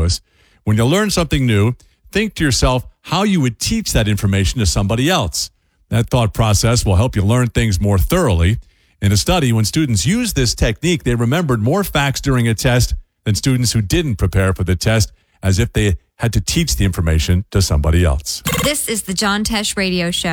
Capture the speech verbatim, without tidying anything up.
octopus. When you learn something new, think to yourself how you would teach that information to somebody else. That thought process will help you learn things more thoroughly. In a study, when students used this technique, they remembered more facts during a test than students who didn't prepare for the test, as if they had to teach the information to somebody else. This is the John Tesh Radio Show.